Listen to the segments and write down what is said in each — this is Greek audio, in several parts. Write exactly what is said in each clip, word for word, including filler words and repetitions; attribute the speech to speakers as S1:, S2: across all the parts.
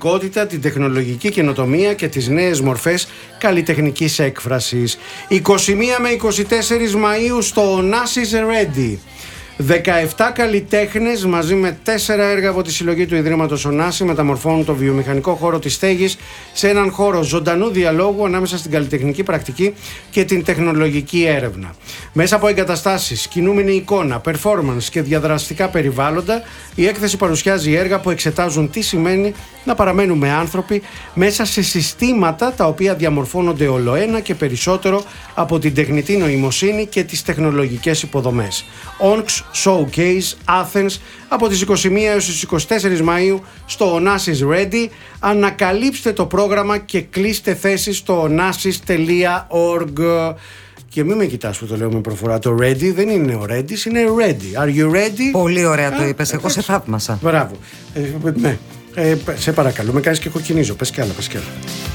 S1: δημιουργικότητα, την τεχνολογική καινοτομία και τις νέες μορφές καλλιτεχνικής έκφρασης. είκοσι μία με είκοσι τέσσερις Μαΐου στο Onassis Ready. δεκαεπτά καλλιτέχνες μαζί με τέσσερα έργα από τη συλλογή του Ιδρύματος Ωνάση μεταμορφώνουν το βιομηχανικό χώρο της στέγης σε έναν χώρο ζωντανού διαλόγου ανάμεσα στην καλλιτεχνική πρακτική και την τεχνολογική έρευνα. Μέσα από εγκαταστάσεις, κινούμενη εικόνα, performance και διαδραστικά περιβάλλοντα, η έκθεση παρουσιάζει έργα που εξετάζουν τι σημαίνει να παραμένουμε άνθρωποι μέσα σε συστήματα τα οποία διαμορφώνονται ολοένα και περισσότερο από την τεχνητή νοημοσύνη και τις τεχνολογικές υποδομές. Onx Showcase Athens από τις είκοσι μία έως τις είκοσι τέσσερις Μαΐου στο Onassis Ready. Ανακαλύψτε το πρόγραμμα και κλείστε θέσεις στο onassis τελεία org. Και μην με κοιτάς που το λέω με προφορά. Το ready δεν είναι ο ready, είναι ready. Are you ready?
S2: Πολύ ωραία το είπες, εγώ σε θαύμασα.
S1: Μπράβο. Ε, ναι. Ε, σε παρακαλώ, με κάνεις και κοκκινίζω. Πες κι άλλα, πες κι άλλα.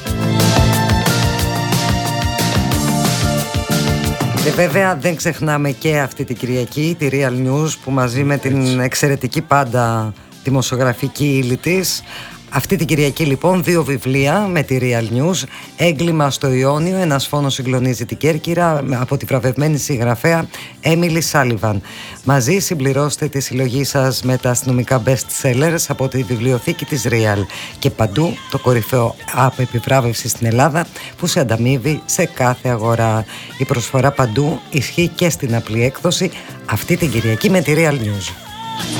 S2: Και βέβαια δεν ξεχνάμε και αυτή την Κυριακή τη Real News που μαζί με την εξαιρετική πάντα δημοσιογραφική ύλη της. Αυτή την Κυριακή λοιπόν δύο βιβλία με τη Real News. Έγκλημα στο Ιόνιο, ένας φόνος συγκλονίζει την Κέρκυρα, από τη βραβευμένη συγγραφέα Έμιλι Σάλιβαν. Μαζί συμπληρώστε τη συλλογή σας με τα αστυνομικά best sellers από τη βιβλιοθήκη της Real. Και παντού το κορυφαίο app επιβράβευσης στην Ελλάδα που σε ανταμείβει σε κάθε αγορά. Η προσφορά παντού ισχύει και στην απλή έκδοση αυτή την Κυριακή με τη Real News.